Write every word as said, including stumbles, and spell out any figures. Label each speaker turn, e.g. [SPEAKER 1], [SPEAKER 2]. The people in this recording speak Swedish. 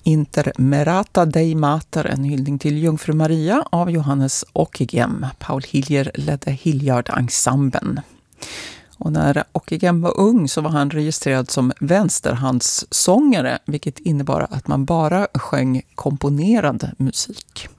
[SPEAKER 1] Intermerata Dei Mater, en hyllning till Jungfru Maria av Johannes Ockeghem. Paul Hillier ledde Hilliard-ensemblen. Och när Ockeghem var ung så var han registrerad som vänsterhandssångare, vilket innebar att man bara sjöng komponerad musik.